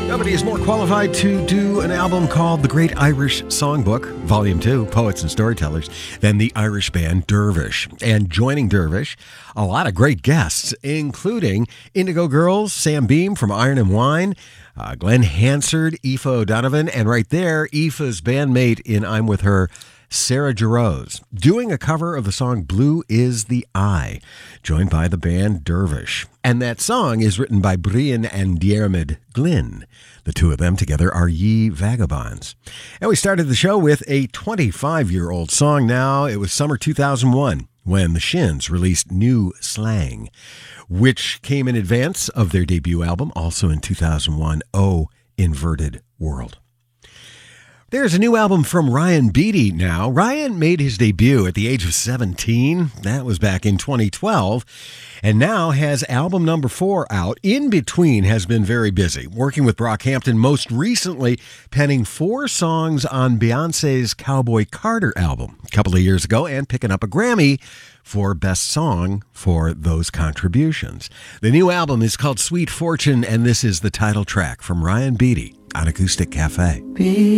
Nobody is more qualified to do an album called The Great Irish Songbook, Volume 2, Poets and Storytellers, than the Irish band Dervish. And joining Dervish, a lot of great guests, including Indigo Girls, Sam Beam from Iron and Wine, Glenn Hansard, Aoife O'Donovan, and right there, Aoife's bandmate in I'm With Her, Sarah Jarosz, doing a cover of the song Blue is the Eye, joined by the band Dervish. And that song is written by Brian and Diarmid Glynn. The two of them together are Ye Vagabonds. And we started the show with a 25-year-old song now. It was summer 2001 when the Shins released New Slang, which came in advance of their debut album, also in 2001, Oh Inverted World. There's a new album from Ryan Beatty now. Ryan made his debut at the age of 17. That was back in 2012. And now has album number 4 out. In between has been very busy, working with Brockhampton, most recently penning 4 songs on Beyoncé's Cowboy Carter album a couple of years ago and picking up a Grammy for Best Song for those contributions. The new album is called Sweet Fortune, and this is the title track from Ryan Beatty on Acoustic Cafe.